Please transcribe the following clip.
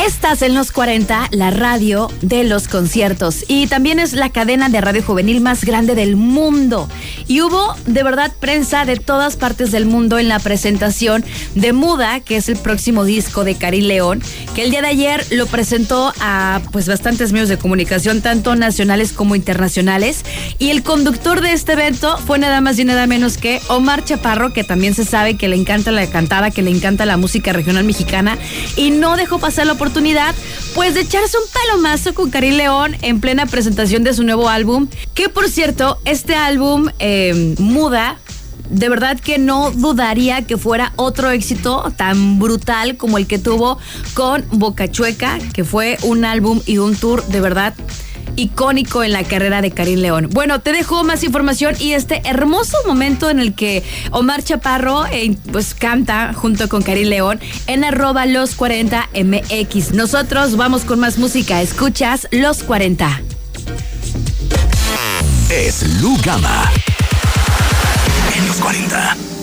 Estás en Los 40, la radio de los conciertos, y también es la cadena de radio juvenil más grande del mundo. Y hubo de verdad prensa de todas partes del mundo en la presentación de Muda, que es el próximo disco de Karin León, que el día de ayer lo presentó a pues bastantes medios de comunicación, tanto nacionales como internacionales. Y el conductor de este evento fue nada más y nada menos que Omar Chaparro, que también se sabe que le encanta la cantada, que le encanta la música regional mexicana, y no dejó pasar la oportunidad pues de echarse un palomazo con Karin León en plena presentación de su nuevo álbum, que por cierto, este álbum Muda, de verdad que no dudaría que fuera otro éxito tan brutal como el que tuvo con Boca Chueca, que fue un álbum y un tour de verdad icónico en la carrera de Karin León. Bueno, te dejo más información y este hermoso momento en el que Omar Chaparro pues canta junto con Karin León en @los40mx. Nosotros vamos con más música. Escuchas Los 40. Es Lu Gama en Los 40.